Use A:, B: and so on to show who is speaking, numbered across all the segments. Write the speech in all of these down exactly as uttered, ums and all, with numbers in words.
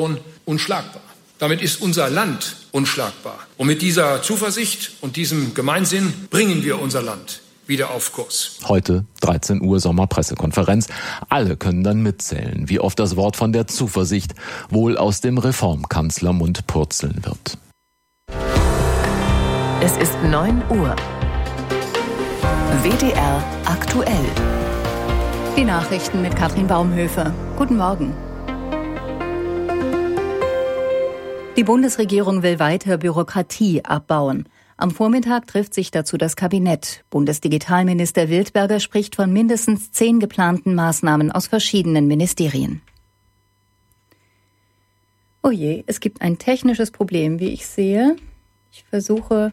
A: Bonn unschlagbar. Damit ist unser Land unschlagbar. Und mit dieser Zuversicht und diesem Gemeinsinn bringen wir unser Land wieder auf Kurs.
B: Heute dreizehn Uhr Sommerpressekonferenz. Alle können dann mitzählen, wie oft das Wort von der Zuversicht wohl aus dem Reformkanzlermund purzeln wird.
C: Es ist neun Uhr. W D R aktuell.
D: Die Nachrichten mit Katrin Baumhöfer. Guten Morgen. Die Bundesregierung will weiter Bürokratie abbauen. Am Vormittag trifft sich dazu das Kabinett. Bundesdigitalminister Wildberger spricht von mindestens zehn geplanten Maßnahmen aus verschiedenen Ministerien. Oh je, es gibt ein technisches Problem, wie ich sehe. Ich versuche,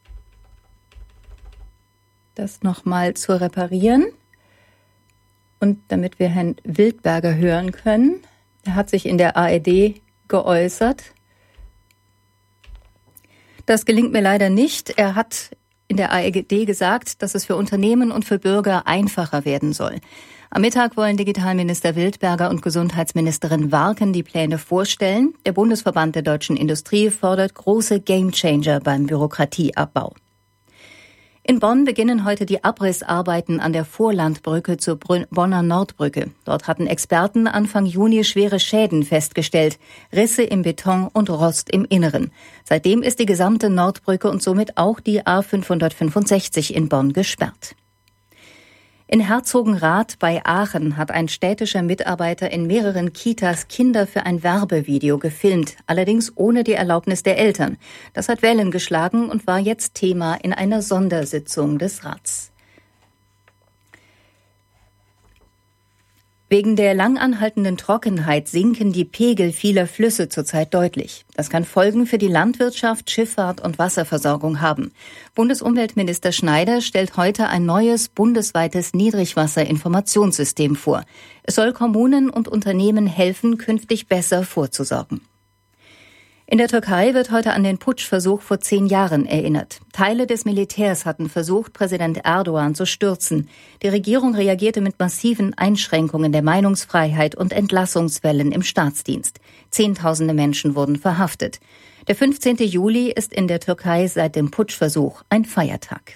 D: das nochmal zu reparieren. Und damit wir Herrn Wildberger hören können, er hat sich in der A R D geäußert. Das gelingt mir leider nicht. Er hat in der A R D gesagt, dass es für Unternehmen und für Bürger einfacher werden soll. Am Mittag wollen Digitalminister Wildberger und Gesundheitsministerin Warken die Pläne vorstellen. Der Bundesverband der deutschen Industrie fordert große Gamechanger beim Bürokratieabbau. In Bonn beginnen heute die Abrissarbeiten an der Vorlandbrücke zur Bonner Nordbrücke. Dort hatten Experten Anfang Juni schwere Schäden festgestellt, Risse im Beton und Rost im Inneren. Seitdem ist die gesamte Nordbrücke und somit auch die A fünfhundertfünfundsechzig in Bonn gesperrt. In Herzogenrath bei Aachen hat ein städtischer Mitarbeiter in mehreren Kitas Kinder für ein Werbevideo gefilmt, allerdings ohne die Erlaubnis der Eltern. Das hat Wellen geschlagen und war jetzt Thema in einer Sondersitzung des Rats. Wegen der lang anhaltenden Trockenheit sinken die Pegel vieler Flüsse zurzeit deutlich. Das kann Folgen für die Landwirtschaft, Schifffahrt und Wasserversorgung haben. Bundesumweltminister Schneider stellt heute ein neues bundesweites Niedrigwasserinformationssystem vor. Es soll Kommunen und Unternehmen helfen, künftig besser vorzusorgen. In der Türkei wird heute an den Putschversuch vor zehn Jahren erinnert. Teile des Militärs hatten versucht, Präsident Erdogan zu stürzen. Die Regierung reagierte mit massiven Einschränkungen der Meinungsfreiheit und Entlassungswellen im Staatsdienst. Zehntausende Menschen wurden verhaftet. Der fünfzehnten Juli ist in der Türkei seit dem Putschversuch ein Feiertag.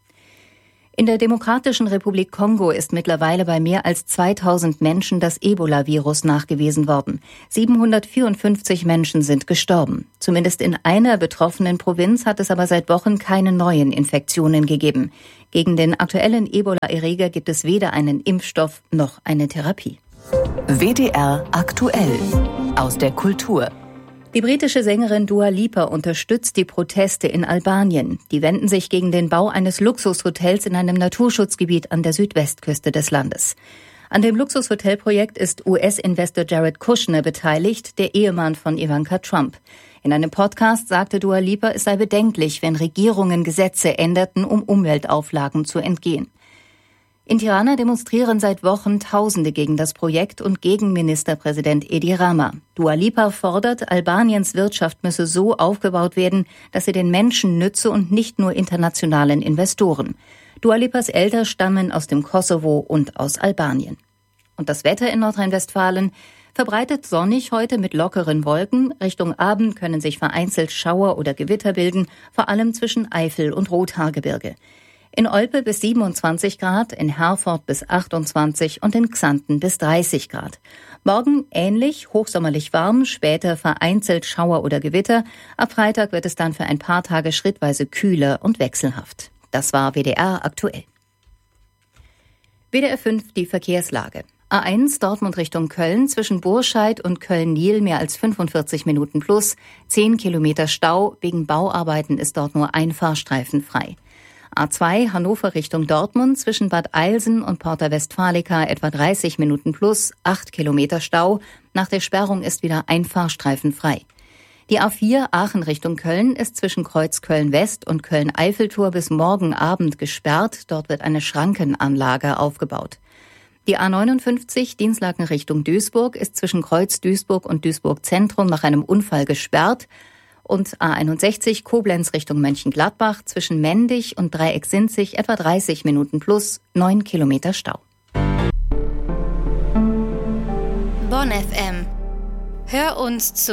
D: In der Demokratischen Republik Kongo ist mittlerweile bei mehr als zweitausend Menschen das Ebola-Virus nachgewiesen worden. siebenhundertvierundfünfzig Menschen sind gestorben. Zumindest in einer betroffenen Provinz hat es aber seit Wochen keine neuen Infektionen gegeben. Gegen den aktuellen Ebola-Erreger gibt es weder einen Impfstoff noch eine Therapie.
C: W D R aktuell aus der Kultur.
D: Die britische Sängerin Dua Lipa unterstützt die Proteste in Albanien. Die wenden sich gegen den Bau eines Luxushotels in einem Naturschutzgebiet an der Südwestküste des Landes. An dem Luxushotelprojekt ist U S-Investor Jared Kushner beteiligt, der Ehemann von Ivanka Trump. In einem Podcast sagte Dua Lipa, es sei bedenklich, wenn Regierungen Gesetze änderten, um Umweltauflagen zu entgehen. In Tirana demonstrieren seit Wochen Tausende gegen das Projekt und gegen Ministerpräsident Edi Rama. Dua Lipa fordert, Albaniens Wirtschaft müsse so aufgebaut werden, dass sie den Menschen nütze und nicht nur internationalen Investoren. Dua Lipas Eltern stammen aus dem Kosovo und aus Albanien. Und das Wetter in Nordrhein-Westfalen: verbreitet sonnig heute mit lockeren Wolken. Richtung Abend können sich vereinzelt Schauer oder Gewitter bilden, vor allem zwischen Eifel und Rothaargebirge. In Olpe bis siebenundzwanzig Grad, in Herford bis achtundzwanzig und in Xanten bis dreißig Grad. Morgen ähnlich, hochsommerlich warm, später vereinzelt Schauer oder Gewitter. Ab Freitag wird es dann für ein paar Tage schrittweise kühler und wechselhaft. Das war W D R aktuell. W D R fünf, die Verkehrslage. A eins Dortmund Richtung Köln, zwischen Burscheid und Köln-Niel mehr als fünfundvierzig Minuten plus, zehn Kilometer Stau, wegen Bauarbeiten ist dort nur ein Fahrstreifen frei. A zwei Hannover Richtung Dortmund, zwischen Bad Eilsen und Porta Westfalica etwa dreißig Minuten plus, acht Kilometer Stau. Nach der Sperrung ist wieder ein Fahrstreifen frei. Die A vier Aachen Richtung Köln ist zwischen Kreuz Köln-West und Köln-Eiffeltor bis morgen Abend gesperrt. Dort wird eine Schrankenanlage aufgebaut. Die A neunundfünfzig Dinslaken Richtung Duisburg ist zwischen Kreuz Duisburg und Duisburg Zentrum nach einem Unfall gesperrt. Und A einundsechzig Koblenz Richtung Mönchengladbach zwischen Mendig und Dreiecksinzig etwa dreißig Minuten plus, neun Kilometer Stau.
E: Bonn F M. Hör uns zu